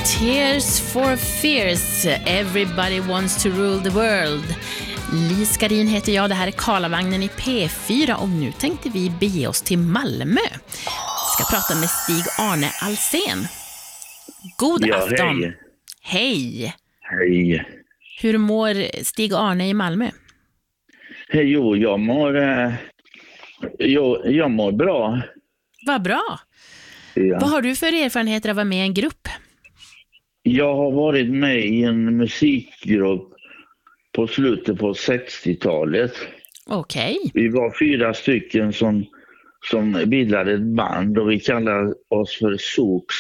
Tears for Fears, Everybody wants to rule the world. Li Skarin heter jag, det här är Karlavagnen i P4 och nu tänkte vi bege oss till Malmö. Ska prata med Stig-Arne Alsen. God afton. Hej. Hej. Hur mår Stig-Arne i Malmö? Hej, jag mår bra. Vad bra. Ja. Vad har du för erfarenheter av att vara med i en grupp? Jag har varit med i en musikgrupp på slutet på 60-talet. Okej. Vi var 4 stycken som bildade ett band och vi kallade oss för Zooks.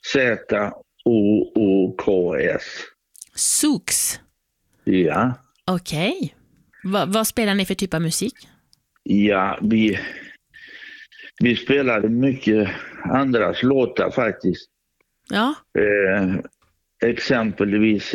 Z-O-O-K-S. Zooks? Ja. Okej. Vad spelar ni för typ av musik? Ja, vi spelade mycket andras låtar faktiskt. Ja. Exempelvis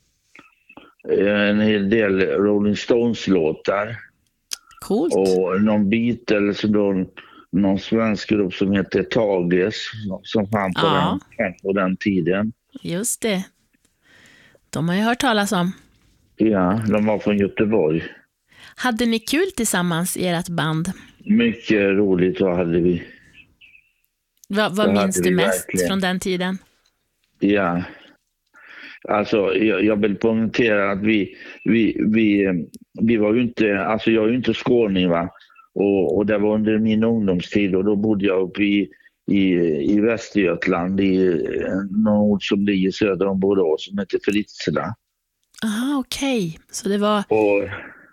en hel del Rolling Stones-låtar. Coolt. Och någon Beatles, någon svensk grupp som heter Tages som fann på den tiden. Just det. De har jag hört talas om. Ja, de var från Göteborg. Hade ni kul tillsammans i ert band? Mycket roligt, vad hade vi. Vad minns du mest verkligen från den tiden? Ja, alltså jag vill poängtera att vi var ju inte, alltså jag är ju inte skåning va, och det var under min ungdomstid och då bodde jag uppe i Västergötland i någon ort som ligger söder om Borås som heter Fritsla. Aha, okej. Så det var... Och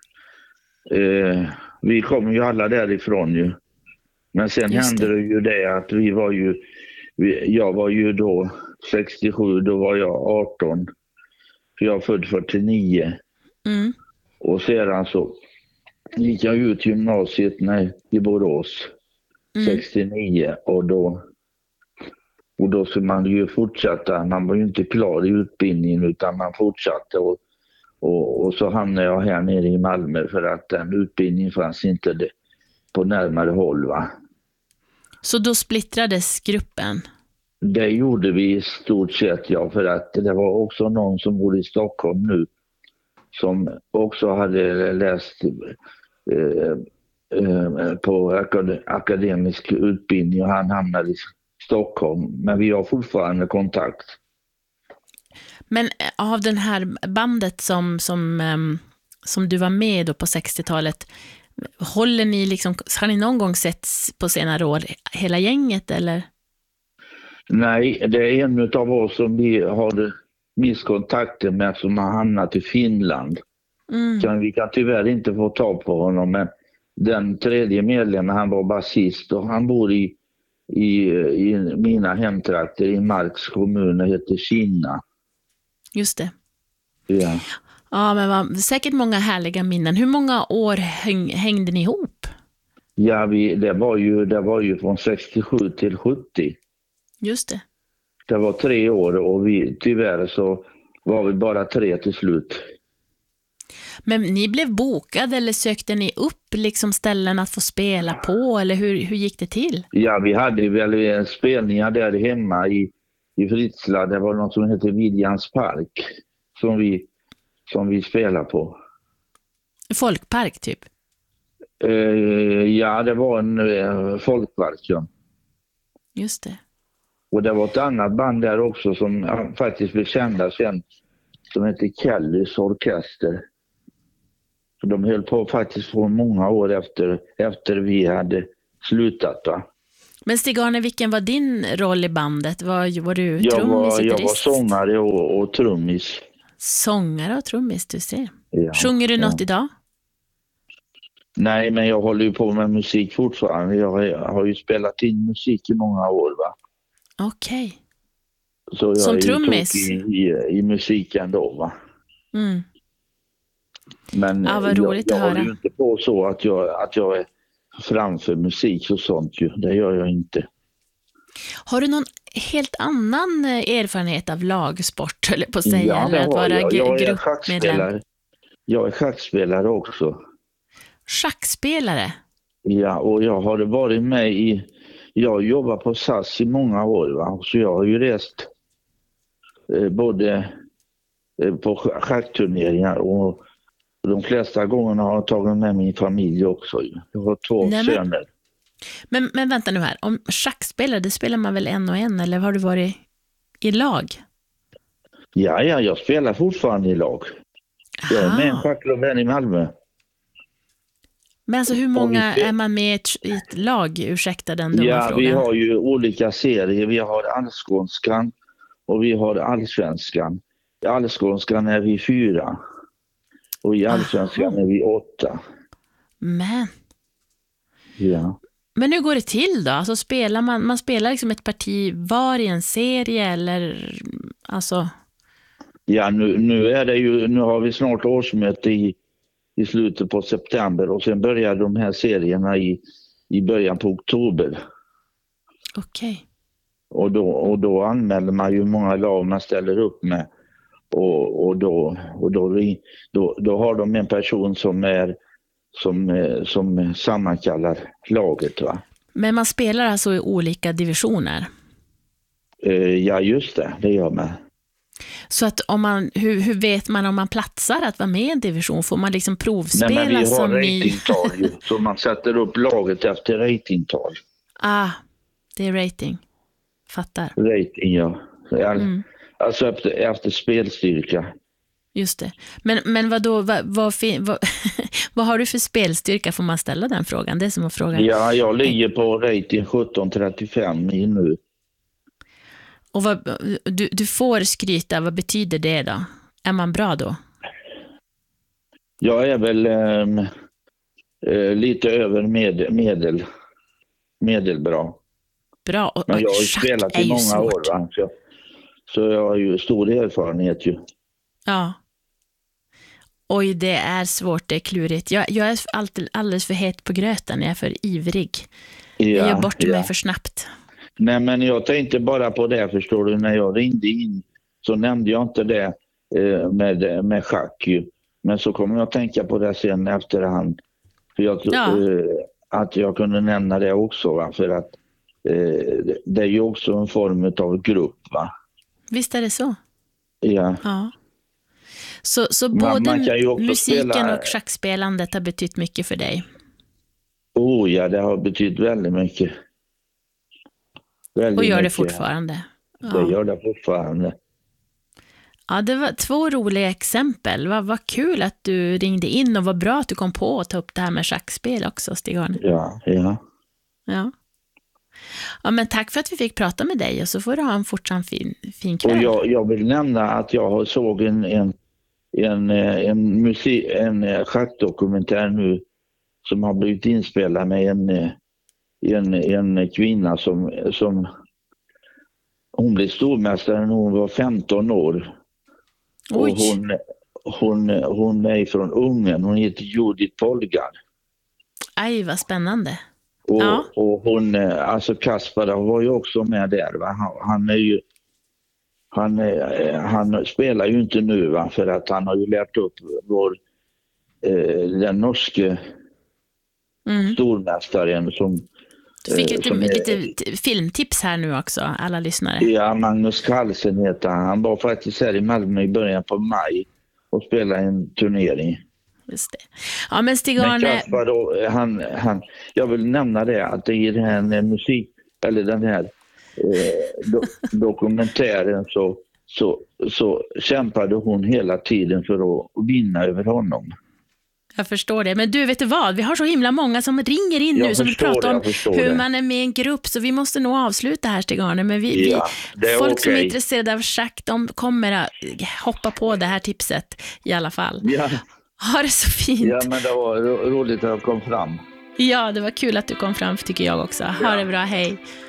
vi kom ju alla därifrån ju. Men sen hände det ju det att jag var ju då 67, då var jag 18. För jag är född 49. Mm. Och sedan så gick jag ut gymnasiet i Borås 69 och då så man ju fortsätta. Man var ju inte klar i utbildningen utan man fortsatte och så hamnade jag här nere i Malmö för att den utbildningen fanns inte på närmare håll va. Så då splittrades gruppen? Det gjorde vi i stort sett, ja, för att det var också någon som bodde i Stockholm nu som också hade läst på akademisk utbildning och han hamnade i Stockholm. Men vi har fortfarande kontakt. Men av den här bandet som du var med då på 60-talet, håller ni liksom, har ni någon gång sett på senare år hela gänget eller? Nej, det är en av oss som vi har misskontakter med som har hamnat i Finland. Vi kan tyvärr inte få tag på honom, men den tredje medlemmen, han var basist och han bor i mina hemtrakter i Marks kommun, heter Kinna. Just det. Ja. Ja, men säkert många härliga minnen. Hur många år hängde ni ihop? Ja, det var ju från 67 till 70. Just det. Det var 3 år och tyvärr så var vi bara 3 till slut. Men ni blev bokade eller sökte ni upp liksom ställen att få spela på eller hur gick det till? Ja, vi hade väl spelningar där hemma i Fritsla. Det var något som heter Viljans park som vi spelar på. Folkpark typ? Ja, det var en folkpark, ja. Just det. Och det var ett annat band där också som faktiskt blev kända sen som heter Kellys orkester. Så de höll på faktiskt för många år efter vi hade slutat va. Men Stig-Arne, vilken var din roll i bandet? Var du trummis? Jag var sångare och trummis. Sångare och trummis, du ser. Ja, sjunger du något idag? Nej, men jag håller ju på med musik fortfarande. Jag har ju spelat in musik i många år va. Okej. Så jag som är trummis? I musiken då va. Mm. Men ja, vad roligt att höra. Jag håller ju inte på så att jag är framför musik och sånt ju. Det gör jag inte. Har du någon helt annan erfarenhet av lagsport eller på att säga? Ja, eller att vara jag är schackspelare. Jag är schackspelare också. Schackspelare? Ja, och jag har varit med jag jobbar på SAS i många år va. Så jag har ju rest både på schackturneringar och de flesta gångerna har jag tagit med min familj också. Jag har 2 söner. Men vänta nu här, om schackspelare, det spelar man väl en och en, eller har du varit i lag? Ja, jag spelar fortfarande i lag. Jag är med i en schackklubb här i Malmö. Men alltså hur många är man med i ett lag? Ursäkta den dumma frågan. Vi har ju olika serier. Vi har allskånskan och vi har allsvenskan. I allskånskan är vi 4 och i allsvenskan är vi 8. Men hur går det till då? Alltså spelar man spelar liksom ett parti var i en serie eller alltså? Ja, nu är det ju, nu har vi snart årsmöte i slutet på september och sen börjar de här serierna i början på oktober. Okej. Och då anmäler man ju många lag man ställer upp med och då har de en person som sammankallar laget, va. Men man spelar alltså i olika divisioner? Ja, just det gör man. Så att hur vet man om man platsar att vara med i en division? Får man liksom provspela? Nej, men vi har som ratingtal så man sätter upp laget efter ratingtal. Det är rating. Fattar. Rating, ja. Alltså efter spelstyrka. Just det. Men vad har du för spelstyrka, får man ställa den frågan? Det är som att fråga. Ja, jag ligger på rating 17,35 nu. Och du får skryta, vad betyder det då? Är man bra då? Jag är väl lite över medelbra. Bra. Men jag har ju spelat i många år, va? Så jag har ju stor erfarenhet ju. Ja. Oj, det är svårt, det är klurigt. Jag är alltid alldeles för het på gröten, jag är för ivrig. Jag gör bort mig för snabbt. Nej, men jag tänkte bara på det, förstår du. När jag ringde in så nämnde jag inte det med schack ju. Men så kommer jag att tänka på det sen efterhand. För att jag kunde nämna det också, va? För att det är ju också en form av grupp, va? Visst är det så? Ja. Så både musiken och schackspelandet har betytt mycket för dig? Ja, det har betytt väldigt mycket. Och gör det fortfarande? Det gör det fortfarande. Ja, det var 2 roliga exempel. Vad kul att du ringde in och vad bra att du kom på att ta upp det här med schackspel också, Stig-Arne. Ja, men tack för att vi fick prata med dig och så får du ha en fortsatt fin kväll. Och jag vill nämna att jag såg en schackdokumentär nu som har blivit inspelad med en kvinna som hon blev stormästare när hon var 15 år. Oj. Och hon är från Ungern. Hon heter Judith Polgar. Aj, vad spännande. Och hon, alltså Kaspar var ju också med där, va? Han spelar ju inte nu, va? För att han har ju lärt upp den norske stormästaren som... Du fick lite filmtips här nu också, alla lyssnare. Ja, Magnus Carlsen heter han. Han var faktiskt här i Malmö i början på maj och spelade en turnering. Just det. Ja, men Stig-Arne... Men Kaspar då, jag vill nämna det att i den här den här dokumentären så kämpade hon hela tiden för att vinna över honom. Jag förstår det. Men du, vet du vad? Vi har så himla många som ringer in nu som vill prata om hur man är med i en grupp. Så vi måste nog avsluta här, Stig-Arne. Men folk som är intresserade av schack, de kommer att hoppa på det här tipset i alla fall. Ja. Ha det så fint. Ja, men det var roligt att jag kom fram. Ja, det var kul att du kom fram, tycker jag också. Ha det bra, hej.